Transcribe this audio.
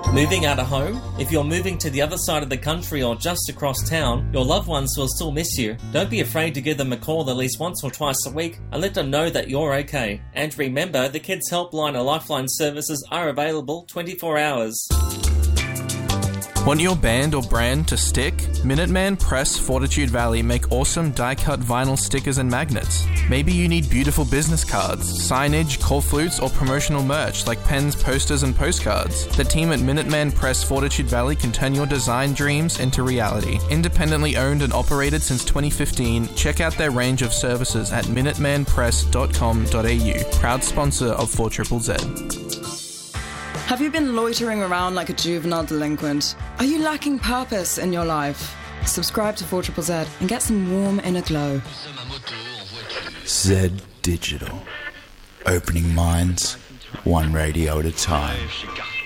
Moving out of home? If you're moving to the other side of the country or just across town, your loved ones will still miss you. Don't be afraid to give them a call at least once or twice a week and let them know that you're okay. And remember, the Kids Helpline or Lifeline services are available 24 hours. Want your band or brand to stick? Minuteman Press Fortitude Valley make awesome die-cut vinyl stickers and magnets. Maybe you need beautiful business cards, signage, call flutes, or promotional merch like pens, posters, and postcards. The team at Minuteman Press Fortitude Valley can turn your design dreams into reality. Independently owned and operated since 2015, check out their range of services at minutemanpress.com.au. Proud sponsor of 4ZZZ. Have you been loitering around like a juvenile delinquent? Are you lacking purpose in your life? Subscribe to 4ZZZ and get some warm inner glow. Z Digital. Opening minds, one radio at a time.